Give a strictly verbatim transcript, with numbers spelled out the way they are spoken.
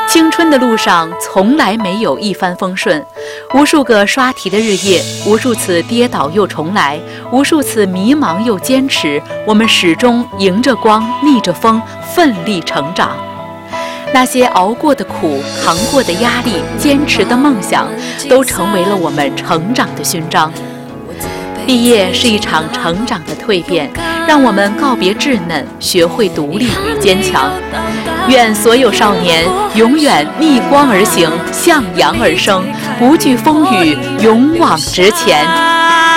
青春的路上从来没有一帆风顺，无数个刷题的日夜，无数次跌倒又重来，无数次迷茫又坚持，我们始终迎着光，逆着风，奋力成长。那些熬过的苦，扛过的压力，坚持的梦想，都成为了我们成长的勋章。毕业是一场成长的蜕变，让我们告别稚嫩，学会独立与坚强。愿所有少年永远逆光而行，向阳而生，不惧风雨，勇往直前。